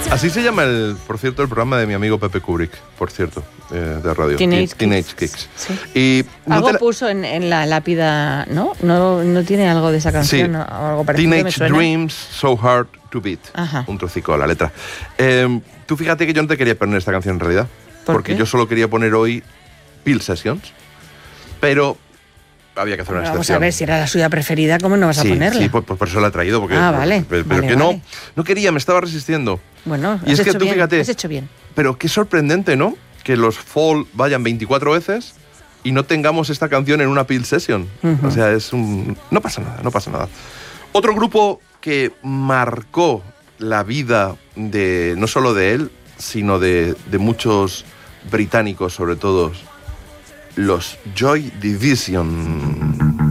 Así se llama, por cierto, el programa de mi amigo Pepe Kubrick, por cierto, de radio. Teenage Kicks. Sí. Y algo puso en la lápida, ¿no? ¿No tiene algo de esa canción? Sí. ¿no? Algo parecido, Teenage Dreams, So Hard to Beat. Ajá. Un trocico de la letra. Tú fíjate que yo no te quería poner esta canción en realidad. Porque qué? yo solo quería poner hoy Peel Sessions. Pero había que hacer una excepción. Vamos a ver, si era la suya preferida, ¿cómo no vas a ponerla? Sí, pues por eso la he traído. Porque, vale. Pero vale, que vale. no quería, me estaba resistiendo. Bueno, y es que tú bien, fíjate, has hecho bien. Pero qué sorprendente, ¿no? Que los Fall vayan 24 veces y no tengamos esta canción en una Peel Session. O sea, no pasa nada. Otro grupo que marcó la vida de no solo de él, sino de muchos británicos, sobre todo, los Joy Division.